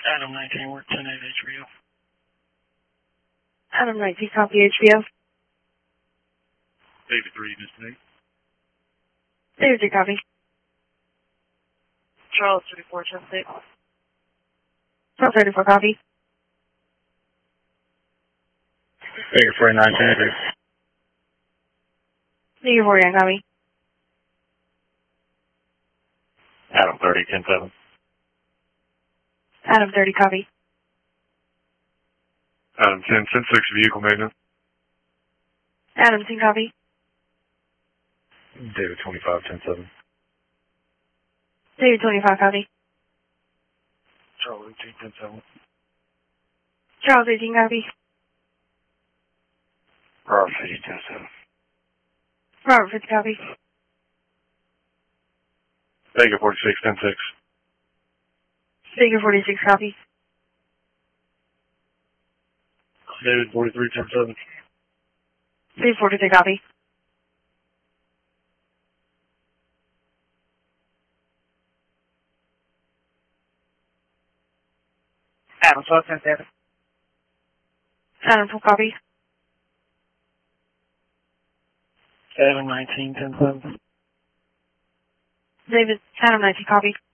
Adam 19, we're 10-8 HBO. Adam 19, copy HBO. David 3, Mr. 8. David 3, copy. Charles 34, 10-6. Charles 34, copy. Baker 49, 10-6. Baker 49, copy. Adam 30, 10-7. Adam 30, copy. Adam 10, 10-6, vehicle maintenance. Adam 10, copy. David 25, 10-7. David 25, copy. Charles 18, 10-7. Charles 18, copy. Robert 50, 10-7. Robert 50, copy. Baker 46, 10-6. Baker 46, copy. David 43, 10-7. David 43, copy. Adam 12, 10-7. Adam 12, copy. Adam 19, 10-7. David, Adam 19, copy.